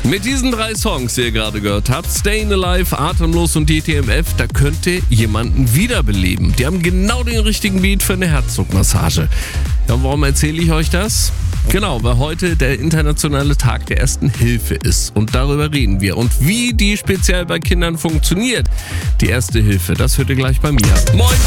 Mit diesen 3 Songs, die ihr gerade gehört habt, Stayin' Alive, Atemlos und DTMF, da könnt ihr jemanden wiederbeleben. Die haben genau den richtigen Beat für eine Herzdruckmassage. Ja, und warum erzähle ich euch das? Genau, weil heute der internationale Tag der Ersten Hilfe ist. Und darüber reden wir. Und wie die speziell bei Kindern funktioniert, die Erste Hilfe, das hört ihr gleich bei mir. Moin!